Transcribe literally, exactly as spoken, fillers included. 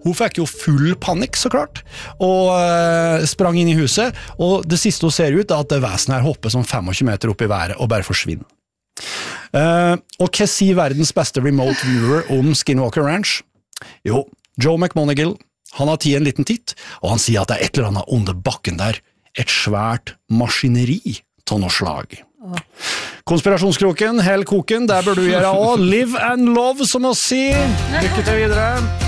hun fikk jo full panikk, så klart, og uh, sprang inn i huset, og det siste hun ser ut er at det vesenet her hopper som tjuefem meter opp i været og bare forsvinner. Uh, og hva sier verdens beste remote viewer om Skinwalker Ranch? Jo, Joe McMonigal, han har tatt en liten titt, og han sier at det er et eller annet under bakken der, et svært maskineri av noe slag. Konspirasjonskroken, hell koken, der bør du gjøre også. Live and love, som å si. Lykke til videre.